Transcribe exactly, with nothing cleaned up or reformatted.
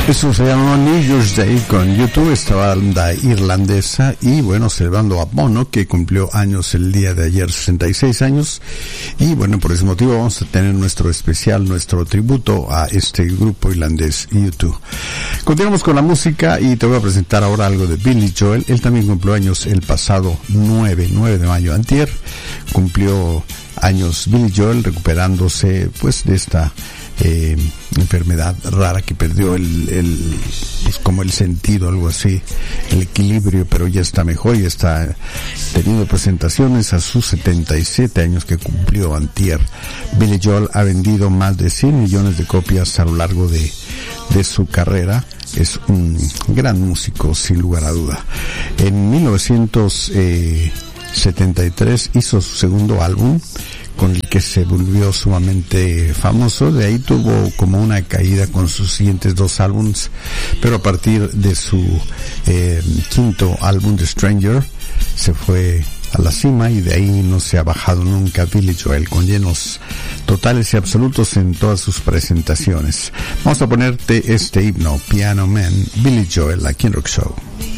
Eso se llamó New Year's Day con YouTube, esta banda irlandesa, y bueno, celebrando a Bono, que cumplió años el día de ayer, sesenta y seis años, y bueno, por ese motivo vamos a tener nuestro especial, nuestro tributo a este grupo irlandés YouTube. Continuamos con la música y te voy a presentar ahora algo de Billy Joel. Él también cumplió años el pasado nueve de mayo, antier, cumplió años Billy Joel, recuperándose pues de esta Eh, enfermedad rara que perdió el, el pues como el sentido, algo así, el equilibrio, pero ya está mejor y está teniendo presentaciones a sus setenta y siete años que cumplió antier. Billy Joel ha vendido más de cien millones de copias a lo largo de, de su carrera. Es un gran músico, sin lugar a duda. En mil novecientos setenta y tres hizo su segundo álbum, con el que se volvió sumamente famoso. De ahí tuvo como una caída con sus siguientes dos álbumes, pero a partir de su eh, quinto álbum, The Stranger, se fue a la cima y de ahí no se ha bajado nunca Billy Joel, con llenos totales y absolutos en todas sus presentaciones. Vamos a ponerte este himno, Piano Man, Billy Joel, aquí en Rock Show.